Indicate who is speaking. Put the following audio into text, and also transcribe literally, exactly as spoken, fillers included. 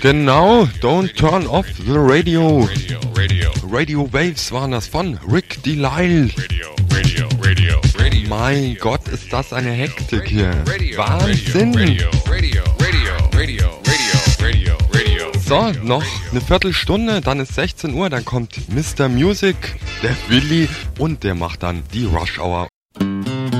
Speaker 1: Genau, Don't Turn Off the Radio.
Speaker 2: Radio, Radio.
Speaker 1: Radio Waves waren das von Rick Delisle.
Speaker 2: Radio, Radio, Radio, Radio.
Speaker 1: Mein Gott, ist das eine Hektik hier.
Speaker 2: Radio,
Speaker 1: Wahnsinn.
Speaker 2: Radio, Radio, Radio, Radio, Radio, Radio, Radio.
Speaker 1: So, noch eine Viertelstunde, dann ist sechzehn Uhr, dann kommt Mister Music, der Willi und der macht dann die Rush Hour.